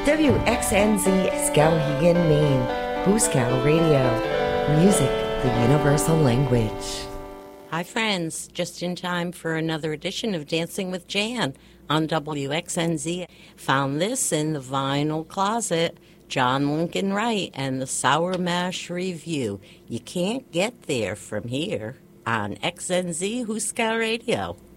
WXNZ Skowhegan, Maine. Hooskow Radio. Music, the universal language. Hi, friends. Just in time for another edition of Dancing with Jan on WXNZ. Found this in the vinyl closet. John Lincoln Wright and the Sour Mash Review. You can't get there from here on XNZ Hooskow Radio.